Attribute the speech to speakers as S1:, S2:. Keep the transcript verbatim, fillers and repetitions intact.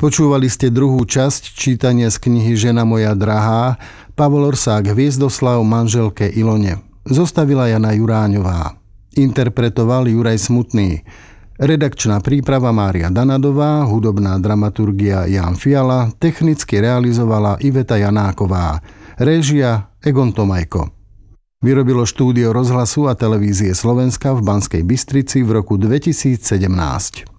S1: Počúvali ste druhú časť čítania z knihy Žena moja drahá, Pavol Orsák Hviezdoslav manželke Ilone. Zostavila Jana Juráňová. Interpretoval Juraj Smutný. Redakčná príprava Mária Danadová, hudobná dramaturgia Jan Fiala, technicky realizovala Iveta Janáková. Réžia Egon Tomajko. Vyrobilo štúdio rozhlasu a televízie Slovenska v Banskej Bystrici v roku dvetisícsedemnásť.